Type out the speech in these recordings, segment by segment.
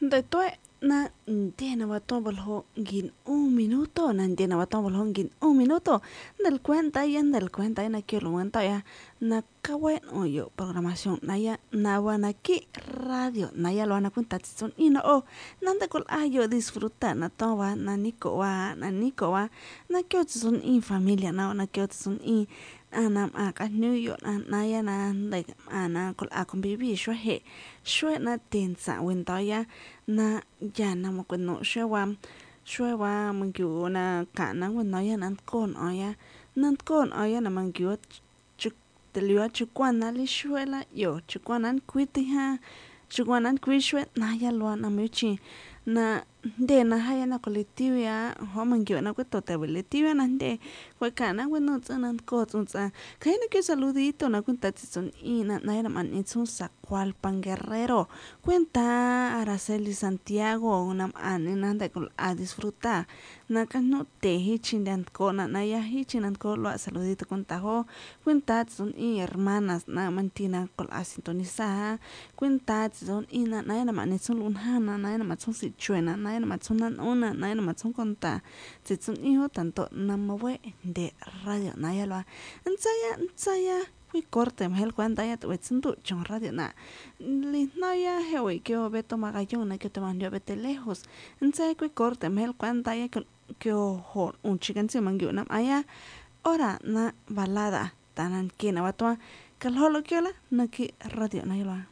De tue na tiene batón bolhongin un minuto, na tiene batón bolhongin un minuto. Del cuenta y en del cuenta y na quiero cuenta ya na kawen oyo programación na ya na wana ki radio na ya lo ana cuenta tson ino o nanda kol ayo disfruta na towa na niko wa na kyo tson in familia na kyo tson in ana aka New York na ya na dai ana kol a convivir shwe na tensa wenta ya na ya na mo kweno shwe wa mangyu na kana wena ya nan kon oya na mangyu telua chukwana li shwela yo chukwanan kwiti ha chukwanan kwishwe na ya lo na michi na de na haya na colectivia ho mangyo na kweto te colectivia na de kwe kana bueno tsanan ko tsa kaina que saludito na cuenta tson ina na era man itsun sakwal panguerrero cuenta Araceli Santiago una anina de a disfrutar na kanu te hichindan ko na ya hichinan ko lo saludito cuenta tson i hermanas na mantina kol a sintonizar cuenta tson ina na era man itsun lunhana na era matsun si chuena na era matsunan una na era matsun konta tson hijo tanto namwe de radio na ya lo nsaya fui corte mel cuenta ya tuve tsundu chon radio na li no ya hewe que beto magallón na que te mandó vete lejos nsaya fui corte mel cuenta ya que ho un chicken se mangió na aya ora na balada tanan kina batwa kalholo kiola na ki radio na ya lo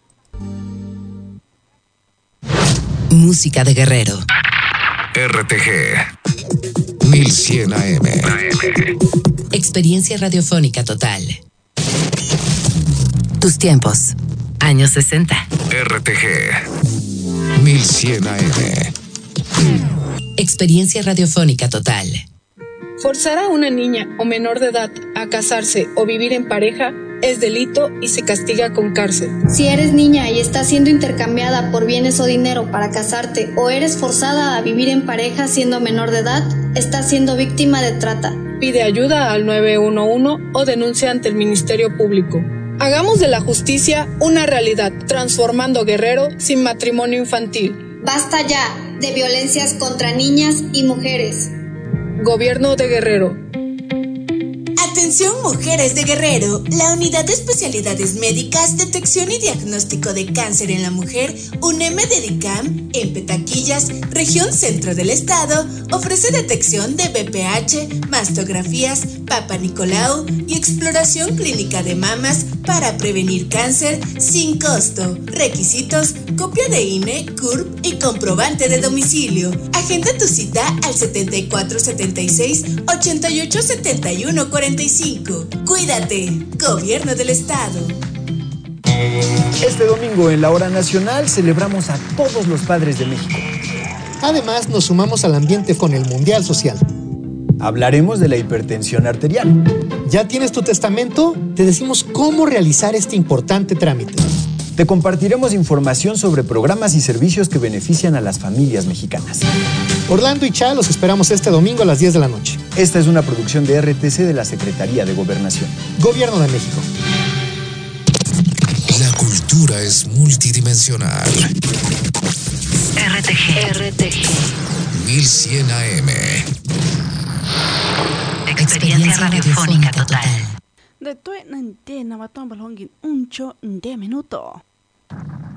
música de Guerrero. RTG 1100 AM. Experiencia radiofónica total. Tus tiempos. Años 60. RTG 1100 AM. Experiencia radiofónica total. Forzar a una niña o menor de edad a casarse o vivir en pareja es delito y se castiga con cárcel. Si eres niña y estás siendo intercambiada por bienes o dinero para casarte o eres forzada a vivir en pareja siendo menor de edad, estás siendo víctima de trata. Pide ayuda al 911 o denuncia ante el Ministerio Público. Hagamos de la justicia una realidad, transformando Guerrero sin matrimonio infantil. Basta ya de violencias contra niñas y mujeres. Gobierno de Guerrero. Atención mujeres de Guerrero, la Unidad de Especialidades Médicas, Detección y Diagnóstico de Cáncer en la Mujer, UNEM de DICAM, en Petaquillas, región centro del estado, ofrece detección de BPH, mastografías, Papa Nicolau y exploración clínica de mamas para prevenir cáncer sin costo. Requisitos: copia de INE, CURP y comprobante de domicilio. Agenda tu cita al 7476-887145. Cuídate, Gobierno del Estado. Este domingo en la Hora Nacional celebramos a todos los padres de México. Además, nos sumamos al ambiente con el Mundial Social. Hablaremos de la hipertensión arterial. ¿Ya tienes tu testamento? Te decimos cómo realizar este importante trámite. Te compartiremos información sobre programas y servicios que benefician a las familias mexicanas. Orlando y Cha los esperamos este domingo a las 10 de la noche. Esta es una producción de RTC de la Secretaría de Gobernación. Gobierno de México. La cultura es multidimensional. RTG 1100 AM. Experiencia radiofónica total. de tue nante na batón bolhongin un minuto.